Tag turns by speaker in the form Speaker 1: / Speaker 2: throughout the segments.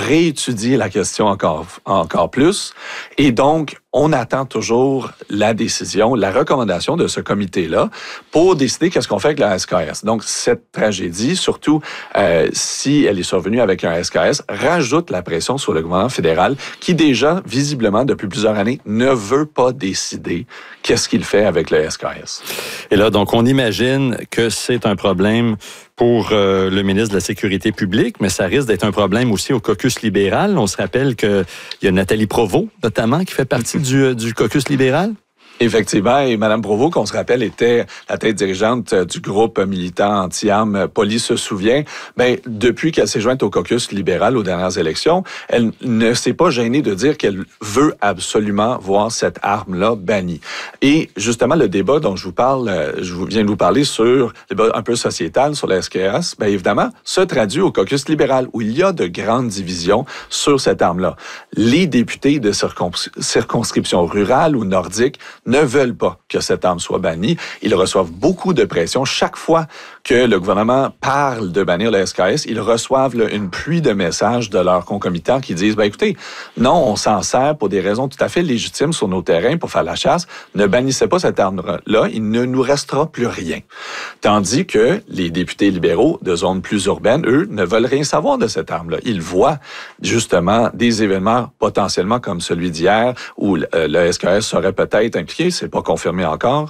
Speaker 1: réétudier la question encore plus. Et donc, on attend toujours la décision, la recommandation de ce comité-là pour décider qu'est-ce qu'on fait avec la SKS. Donc, cette tragédie, surtout si elle est survenue avec un SKS, rajoute la pression sur le gouvernement fédéral qui déjà, visiblement, depuis plusieurs années, ne veut pas décider qu'est-ce qu'il fait avec le SKS.
Speaker 2: Et là, donc, on imagine que c'est un problème pour le ministre de la Sécurité publique, mais ça risque d'être un problème aussi au caucus libéral. On se rappelle qu'il y a Nathalie Provost, notamment, qui fait partie du caucus libéral.
Speaker 1: Effectivement, et Mme Provost, qu'on se rappelle, était la tête dirigeante du groupe militant anti-armes Poly se souvient. Ben, depuis qu'elle s'est jointe au caucus libéral aux dernières élections, elle ne s'est pas gênée de dire qu'elle veut absolument voir cette arme-là bannie. Et justement, le débat dont je vous parle, je viens de vous parler sur le débat un peu sociétal sur la SKS, ben évidemment, se traduit au caucus libéral où il y a de grandes divisions sur cette arme-là. Les députés de circonscriptions rurales ou nordiques ne veulent pas que cette arme soit bannie. Ils reçoivent beaucoup de pression. Chaque fois que le gouvernement parle de bannir le SKS, ils reçoivent une pluie de messages de leurs concomitants qui disent, ben écoutez, non, on s'en sert pour des raisons tout à fait légitimes sur nos terrains pour faire la chasse. Ne bannissez pas cette arme-là, il ne nous restera plus rien. Tandis que les députés libéraux de zones plus urbaines, eux, ne veulent rien savoir de cette arme-là. Ils voient justement des événements potentiellement comme celui d'hier où le SKS serait peut-être impliqué, c'est pas confirmé encore.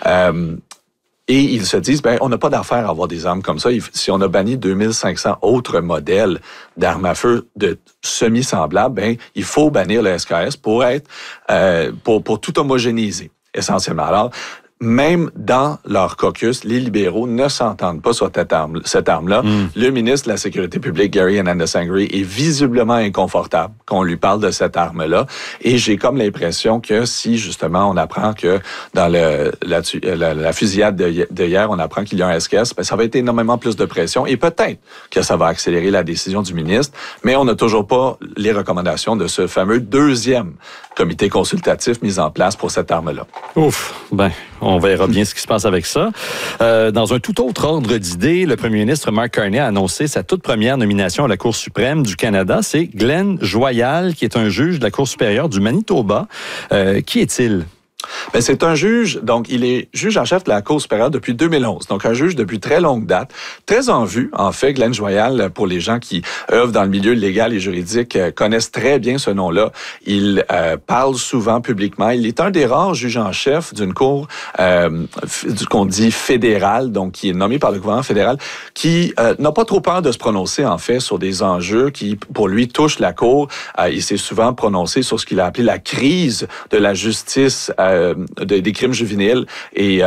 Speaker 1: Et ils se disent, ben, on n'a pas d'affaire à avoir des armes comme ça. Si on a banni 2500 autres modèles d'armes à feu de semi-semblables, ben, il faut bannir le SKS pour être, pour tout homogénéiser, essentiellement. Alors, même dans leur caucus, les libéraux ne s'entendent pas sur cette arme-là. Le ministre de la Sécurité publique, Gary Hernandez-Sangre, est visiblement inconfortable qu'on lui parle de cette arme-là. Et j'ai comme l'impression que si, justement, on apprend que dans la fusillade de hier, on apprend qu'il y a un SKS, ben, ça va être énormément plus de pression et peut-être que ça va accélérer la décision du ministre, mais on n'a toujours pas les recommandations de ce fameux deuxième comité consultatif mis en place pour cette arme-là.
Speaker 2: Ouf, ben, on verra bien ce qui se passe avec ça. Dans un tout autre ordre d'idées, le premier ministre Mark Carney a annoncé sa toute première nomination à la Cour suprême du Canada. C'est Glenn Joyal, qui est un juge de la Cour supérieure du Manitoba. Qui est-il?
Speaker 1: Ben, c'est un juge, donc il est juge en chef de la Cour supérieure depuis 2011, donc un juge depuis très longue date, très en vue, en fait. Glenn Joyal, pour les gens qui œuvrent dans le milieu légal et juridique, connaissent très bien ce nom-là. Il parle souvent publiquement. Il est un des rares juges en chef d'une cour qu'on dit fédérale, donc qui est nommé par le gouvernement fédéral, qui n'a pas trop peur de se prononcer, en fait, sur des enjeux qui, pour lui, touchent la Cour. Il s'est souvent prononcé sur ce qu'il a appelé la crise de la justice des crimes juvéniles et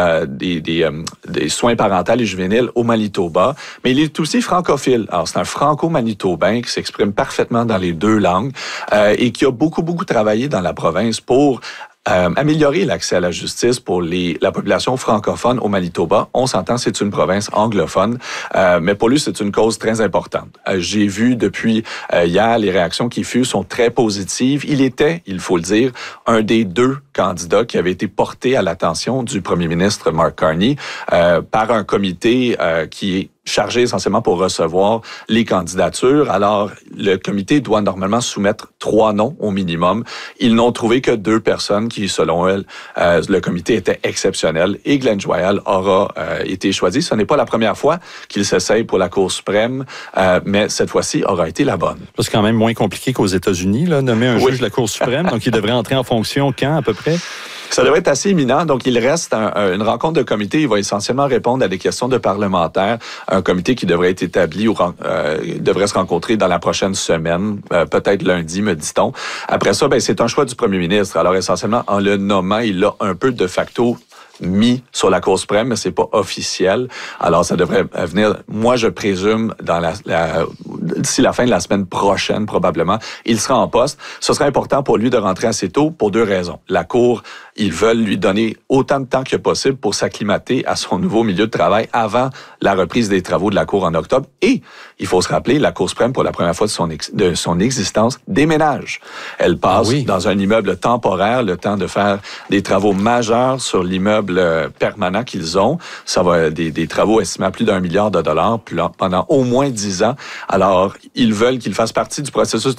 Speaker 1: des soins parentaux et juvéniles au Manitoba. Mais il est aussi francophile. Alors, c'est un franco-manitobain qui s'exprime parfaitement dans les deux langues et qui a beaucoup travaillé dans la province pour améliorer l'accès à la justice pour la population francophone au Manitoba. On s'entend, c'est une province anglophone, mais pour lui, c'est une cause très importante. J'ai vu depuis hier, les réactions qui furent sont très positives. Il était, il faut le dire, un des deux candidats qui avait été porté à l'attention du premier ministre Mark Carney par un comité qui est chargé essentiellement pour recevoir les candidatures. Alors, le comité doit normalement soumettre 3 noms au minimum. Ils n'ont trouvé que 2 personnes qui, selon elles, le comité était exceptionnel et Glenn Joyal aura été choisi. Ce n'est pas la première fois qu'il s'essaye pour la Cour suprême, mais cette fois-ci aura été la bonne.
Speaker 2: C'est quand même moins compliqué qu'aux États-Unis, là, nommer un juge de la Cour suprême, donc il devrait entrer en fonction quand, à peu près?
Speaker 1: Ça devrait être assez imminent. Donc, il reste une rencontre de comité. Il va essentiellement répondre à des questions de parlementaires. Un comité qui devrait être établi ou devrait se rencontrer dans la prochaine semaine, peut-être lundi, me dit-on. Après ça, ben, c'est un choix du premier ministre. Alors, essentiellement, en le nommant, il l'a un peu de facto mis sur la Cour suprême, mais c'est pas officiel. Alors, ça devrait venir, moi, je présume, d'ici la fin de la semaine prochaine, probablement. Il sera en poste. Ce sera important pour lui de rentrer assez tôt pour 2 raisons. La Cour, ils veulent lui donner autant de temps que possible pour s'acclimater à son nouveau milieu de travail avant la reprise des travaux de la Cour en octobre. Et, il faut se rappeler, la Cour suprême, pour la première fois de son existence, déménage. Elle passe dans un immeuble temporaire, le temps de faire des travaux majeurs sur l'immeuble permanent qu'ils ont. Ça va des travaux estimés à plus d'1 milliard de dollars pendant au moins 10 ans. Alors, ils veulent qu'il fasse partie du processus